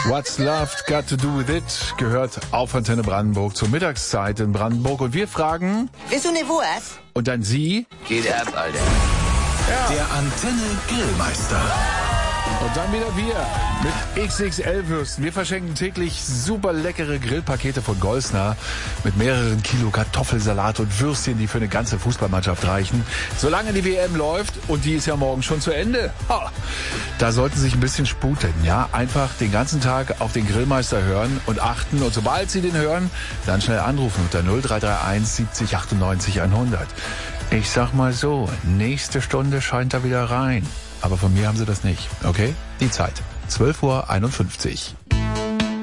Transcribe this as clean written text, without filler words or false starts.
What's Love Got to Do With It gehört auf Antenne Brandenburg zur Mittagszeit in Brandenburg. Und wir fragen... Was? Und dann Sie... Geht ab, Alter. Ja. Der Antenne Grillmeister. Und dann wieder wir mit XXL-Würsten. Wir verschenken täglich super leckere Grillpakete von Golsner mit mehreren Kilo Kartoffelsalat und Würstchen, die für eine ganze Fußballmannschaft reichen. Solange die WM läuft, und die ist ja morgen schon zu Ende, da sollten Sie sich ein bisschen sputen. Ja, einfach den ganzen Tag auf den Grillmeister hören und achten. Und sobald Sie den hören, dann schnell anrufen unter 0331 70 98 100. Ich sag mal so, nächste Stunde scheint er wieder rein. Aber von mir haben Sie das nicht, okay? Die Zeit, 12:51 Uhr.